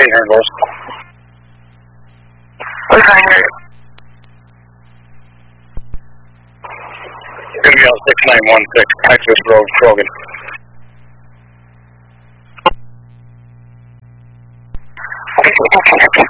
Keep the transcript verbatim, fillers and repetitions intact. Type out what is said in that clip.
Okay, here goes. What's on here? Going to be on six nine one six, Texas Road, Krogan. Okay, okay, okay.